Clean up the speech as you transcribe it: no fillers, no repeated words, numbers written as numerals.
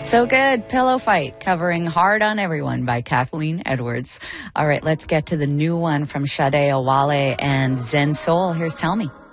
So good. Pillow Fight, covering Hard on Everyone by Kathleen Edwards. All right, let's get to the new one from Sade Awale and Zen Soul. Here's Tell Me.